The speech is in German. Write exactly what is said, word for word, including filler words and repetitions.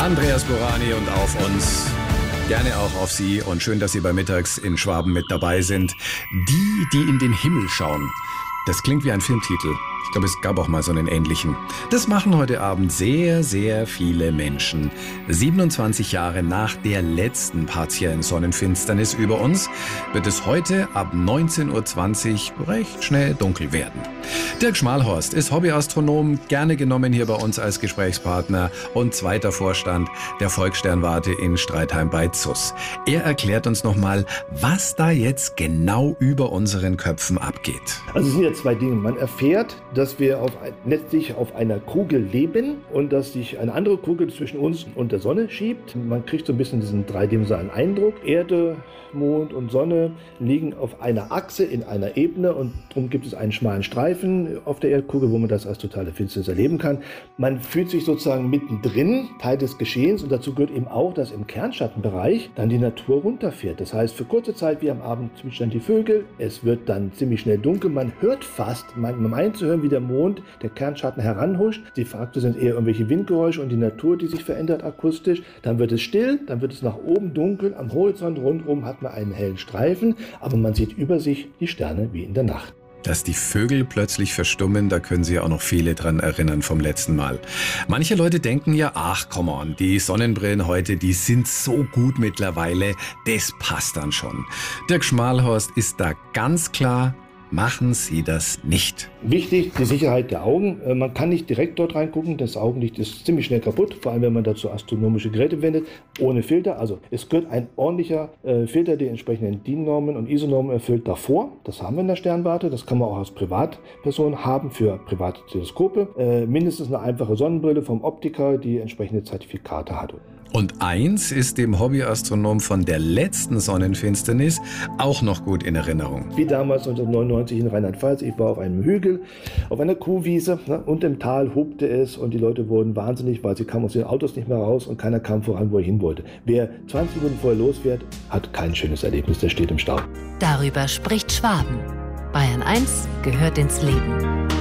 Andreas Borani und auf uns. Gerne auch auf Sie und schön, dass Sie bei Mittags in Schwaben mit dabei sind. Die, die in den Himmel schauen. Das klingt wie ein Filmtitel. Ich glaube, es gab auch mal so einen ähnlichen. Das machen heute Abend sehr, sehr viele Menschen. siebenundzwanzig Jahre nach der letzten partiellen Sonnenfinsternis über uns wird es heute ab neunzehn Uhr zwanzig recht schnell dunkel werden. Dirk Schmalhorst ist Hobbyastronom, gerne genommen hier bei uns als Gesprächspartner und zweiter Vorstand der Volkssternwarte in Streitheim bei Zuss. Er erklärt uns nochmal, was da jetzt genau über unseren Köpfen abgeht. Also es sind ja zwei Dinge. Man erfährt, dass wir auf, letztlich auf einer Kugel leben und dass sich eine andere Kugel zwischen uns und der Sonne schiebt. Man kriegt so ein bisschen diesen dreidimensionalen Eindruck. Erde, Mond und Sonne liegen auf einer Achse in einer Ebene und darum gibt es einen schmalen Streifen auf der Erdkugel, wo man das als totale Finsternis erleben kann. Man fühlt sich sozusagen mittendrin, Teil des Geschehens, und dazu gehört eben auch, dass im Kernschattenbereich dann die Natur runterfährt. Das heißt, für kurze Zeit wie am Abend zwitschern die Vögel, es wird dann ziemlich schnell dunkel, man hört fast, man meint zu hören, wie der Mond, der Kernschatten heranhuscht. Die Faktoren sind eher irgendwelche Windgeräusche und die Natur, die sich verändert akustisch. Dann wird es still, dann wird es nach oben dunkel, am Horizont rundherum hat man einen hellen Streifen, aber man sieht über sich die Sterne wie in der Nacht. Dass die Vögel plötzlich verstummen, da können sich auch noch viele dran erinnern vom letzten Mal. Manche Leute denken ja, ach come on, die Sonnenbrillen heute, die sind so gut mittlerweile, das passt dann schon. Dirk Schmalhorst ist da ganz klar, machen Sie das nicht. Wichtig, die Sicherheit der Augen. Man kann nicht direkt dort reingucken, das Augenlicht ist ziemlich schnell kaputt, vor allem wenn man dazu astronomische Geräte wendet, ohne Filter. Also es gehört ein ordentlicher äh, Filter, der entsprechenden D I N-Normen und I S O-Normen erfüllt, davor. Das haben wir in der Sternwarte, das kann man auch als Privatperson haben für private Teleskope. Äh, mindestens eine einfache Sonnenbrille vom Optiker, die entsprechende Zertifikate hat. Und eins ist dem Hobbyastronom von der letzten Sonnenfinsternis auch noch gut in Erinnerung. Wie damals neunzehnhundertneunundneunzig in Rheinland-Pfalz. Ich war auf einem Hügel, auf einer Kuhwiese, ne, und im Tal hupte es und die Leute wurden wahnsinnig, weil sie kamen aus den Autos nicht mehr raus und keiner kam voran, wo er hin wollte. Wer zwanzig Minuten vorher losfährt, hat kein schönes Erlebnis, der steht im Stau. Darüber spricht Schwaben. Bayern eins gehört ins Leben.